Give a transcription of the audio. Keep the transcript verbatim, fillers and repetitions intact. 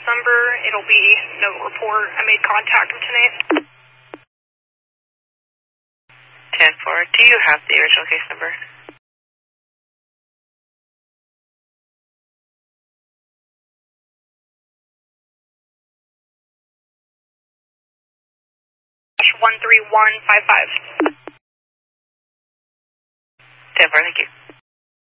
number. It'll be no report. I made contact with tonight. ten four, do you have the original case number? one three one five five. ten four, thank you.